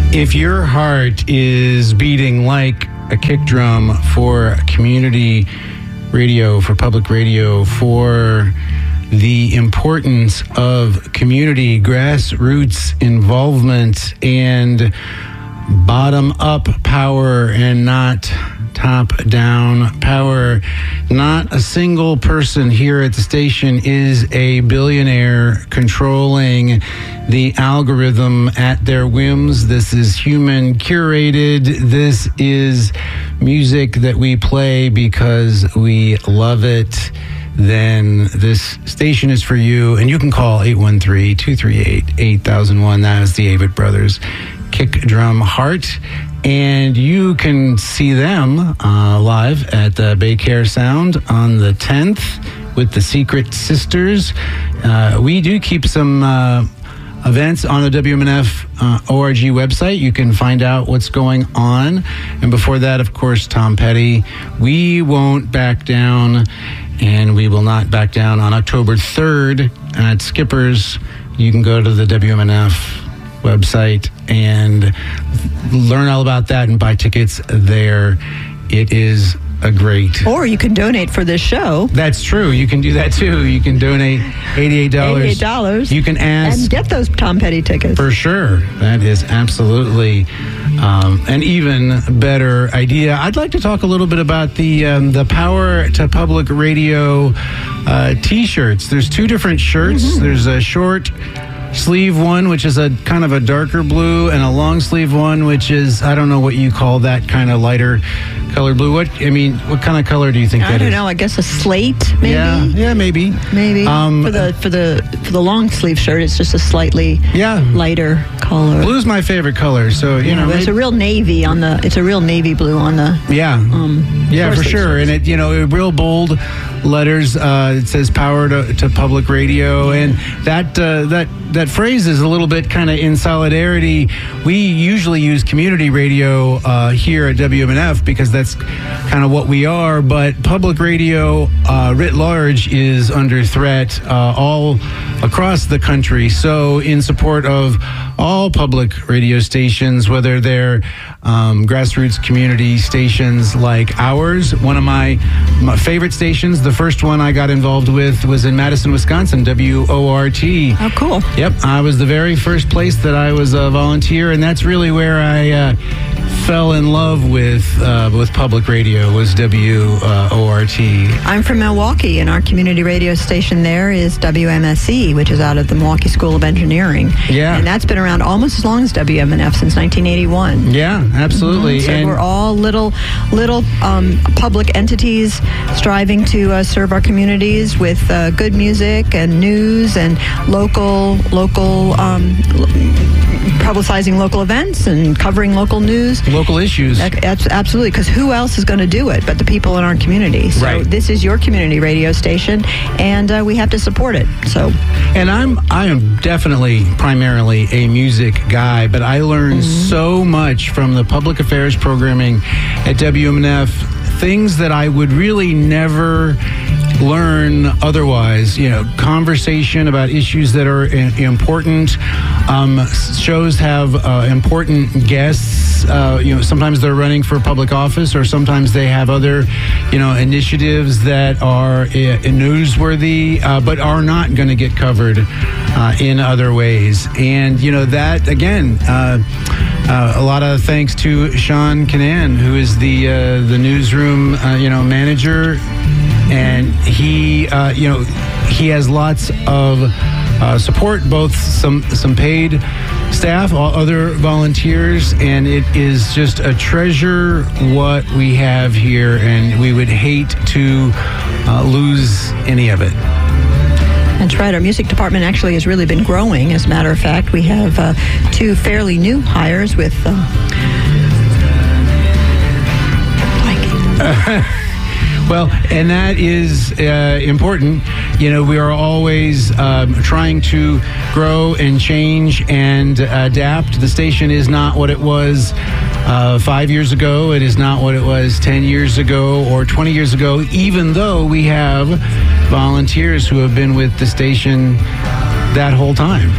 If your heart is beating like a kick drum for community radio, for public radio, for the importance of community grassroots involvement and bottom-up power and not top-down power. Not a single person here at the station is a billionaire controlling the algorithm at their whims. This is human curated. This is music that we play because we love it. Then this station is for you. And you can call 813-238-8001. That is the Avett Brothers Kick Drum Heart. And you can see them live at the Baycare Sound on the 10th with the Secret Sisters. We do keep some events on the WMNF ORG website. You can find out what's going on. And before that, of course, Tom Petty. We won't back down, and we will not back down on October 3rd at Skipper's. You can go to the WMNF website and learn all about that and buy tickets there. It is a great... Or you can donate for this show. That's true. You can do that too. You can donate $88. You can ask... And get those Tom Petty tickets. For sure. That is absolutely an even better idea. I'd like to talk a little bit about the Power to Public Radio T-shirts. There's two different shirts. Mm-hmm. There's a short sleeve one, which is a kind of a darker blue, and a long sleeve one, which is, I don't know what you call that kind of lighter color blue. What kind of color do you think that is? I don't know. I guess a slate, maybe. Yeah, maybe. Maybe. For the long sleeve shirt, it's just a slightly lighter color. Blue's my favorite color, so it's a real navy on the. It's a real navy blue on the. For sure, and it real bold letters. It says "Power to Public Radio," and that phrase is a little bit kind of in solidarity. We usually use community radio here at WMNF because that's kind of what we are, but public radio writ large is under threat all across the country. So in support of all public radio stations, whether they're grassroots community stations like ours, one of my favorite stations, the first one I got involved with was in Madison, Wisconsin, WORT. Oh, cool. Yep, I was the very first place that I was a volunteer, and that's really where I fell in love with public radio, was WORT. I'm from Milwaukee, and our community radio station there is WMSE, which is out of the Milwaukee School of Engineering. Yeah. And that's been around almost as long as WMNF, since 1981. Yeah, absolutely. Mm-hmm. So we're all little public entities striving to serve our communities with good music and news and local publicizing local events and covering local news. Local issues. Absolutely, because who else is going to do it but the people in our community? So right. This is your community radio station, and we have to support it. So, and I am definitely primarily a music guy, but I learned so much from the public affairs programming at WMNF, things that I would really never learn otherwise. Conversation about issues that are important. Shows have important guests. Sometimes they're running for public office, or sometimes they have other, initiatives that are newsworthy, but are not going to get covered in other ways. And that again. A lot of thanks to Sean Canan, who is the newsroom manager, and he has lots of support, both some paid staff, other volunteers, and it is just a treasure what we have here, and we would hate to lose any of it. That's right. Our music department actually has really been growing. As a matter of fact, we have two fairly new hires with... Well, and that is important. We are always trying to grow and change and adapt. The station is not what it was 5 years ago. It is not what it was 10 years ago or 20 years ago, even though we have volunteers who have been with the station that whole time.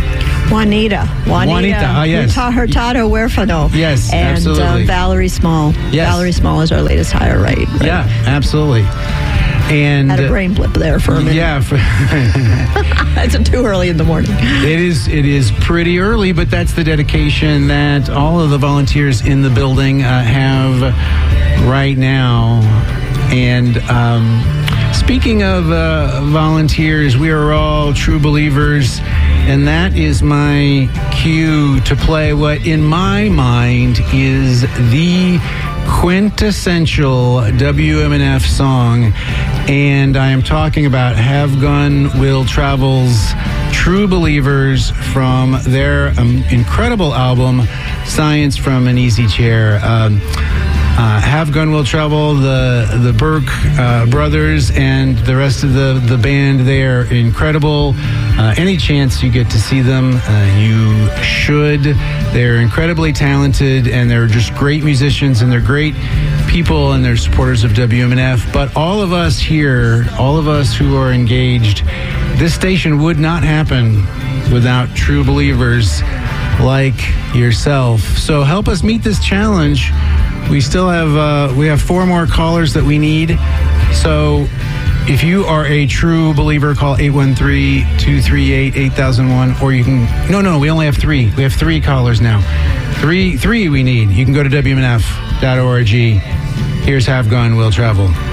Juanita. Oh, yes. Hurtado Huérfano. Yes, and absolutely. Valerie Small. Yes. Valerie Small is our latest hire, right? Yeah, absolutely. And had a brain blip there for a minute. Yeah. It's too early in the morning. It is pretty early, but that's the dedication that all of the volunteers in the building have right now. And speaking of volunteers, we are all true believers, and that is my cue to play what in my mind is the quintessential WMNF song, and I am talking about Have Gun Will Travel's True Believers from their incredible album Science from an Easy Chair. Have Gun Will Travel, the Burke brothers, and the rest of the band, they are incredible. Any chance you get to see them, you should. They're incredibly talented, and they're just great musicians, and they're great people, and they're supporters of WMNF. But all of us here, all of us who are engaged, this station would not happen without true believers like yourself. So help us meet this challenge. We still have we have 4 more callers that we need. So if you are a true believer, call 813-238-8001, or you can no, we only have 3. We have 3 callers now. 3 we need. You can go to WMNF.org. Here's Have Gun Will Travel.